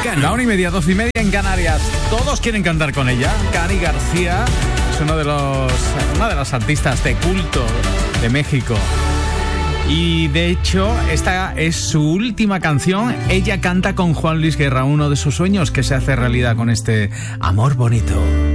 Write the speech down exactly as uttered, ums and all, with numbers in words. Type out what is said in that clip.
mexicano. La una y media, doce y media en Canarias. Todos quieren cantar con ella. Cani García es uno de los, una de las artistas de culto de México. Y de hecho, esta es su última canción. Ella canta con Juan Luis Guerra, uno de sus sueños que se hace realidad con este Amor Bonito.